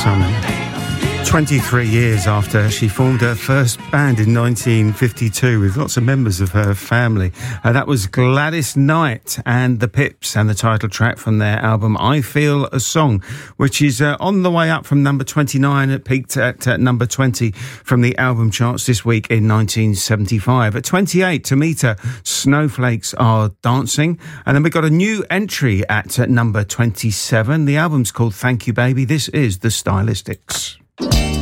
some 23 years after she formed her first band in 1952 with lots of members of her family. That was Gladys Knight and the Pips, and the title track from their album I Feel a Song, which is on the way up from number 29. It peaked at number 20 from the album charts this week in 1975. At 28, Tomita, Snowflakes Are Dancing. And then we got a new entry at number 27. The album's called Thank You Baby. This is The Stylistics.